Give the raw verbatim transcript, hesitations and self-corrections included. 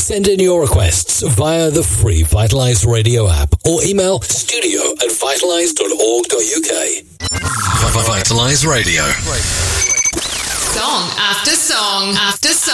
Send in your requests via the free Vitalize Radio app or email studio at vitalize dot org dot uk. Vitalize Radio. Song after song after song.